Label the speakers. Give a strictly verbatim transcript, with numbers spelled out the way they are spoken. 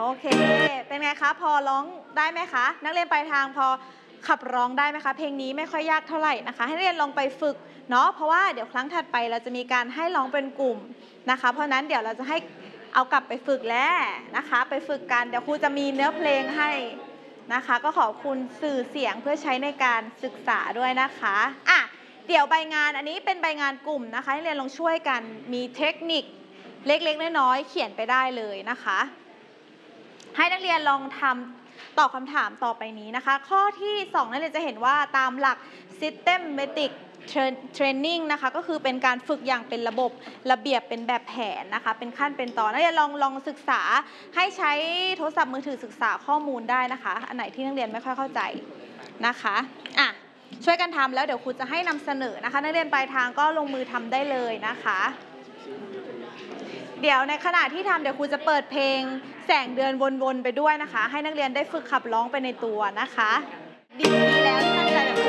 Speaker 1: เคเป็นไงคะพอร้องได้ไหมคะนักเรียนปลายทางพอขับร้องได้ไหมคะเพลงนี้ไม่ค่อยยากเท่าไหร่นะคะให้นักเรียนลองไปฝึกเนาะเพราะว่าเดี๋ยวครั้งถัดไปเราจะมีการให้ร้องเป็นกลุ่มนะคะเพราะนั้นเดี๋ยวเราจะให้เอากลับไปฝึกแล้วนะคะไปฝึกกันเดี๋ยวครูจะมีเนื้อเพลงให้นะคะก็ขอบคุณสื่อเสียงเพื่อใช้ในการศึกษาด้วยนะคะอ่ะเดี๋ยวใบงานอันนี้เป็นใบงานกลุ่มนะคะให้เรียนลองช่วยกันมีเทคนิคเล็กๆน้อยๆเขียนไปได้เลยนะคะให้นักเรียนลองทำตอบคำถามต่อไปนี้นะคะข้อที่สองนักเรียนจะเห็นว่าตามหลัก Systematic Training นะคะก็คือเป็นการฝึกอย่างเป็นระบบระเบียบเป็นแบบแผนนะคะเป็นขั้นเป็นตอนนักเรียนลองลองศึกษาให้ใช้โทรศัพท์มือถือศึกษาข้อมูลได้นะคะอันไหนที่นักเรียนไม่ค่อยเข้าใจนะคะอ่ะช่วยกันทำแล้วเดี๋ยวครูจะให้นำเสนอนะคะนักเรียนปลายทางก็ลงมือทำได้เลยนะคะเดี๋ยวในขณะที่ทำเดี๋ยวครูจะเปิดเพลงแสงเดือนวนๆไปด้วยนะคะให้นักเรียนได้ฝึกขับร้องไปในตัวนะคะดีแล้วที่ตั้งใจแบบ